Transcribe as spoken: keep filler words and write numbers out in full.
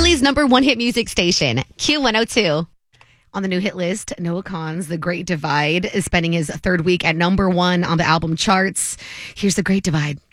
Philly's number one hit music station, Q one oh two. On the new hit list, Noah Kahan's The Great Divide is spending his third week at number one on the album charts. Here's The Great Divide.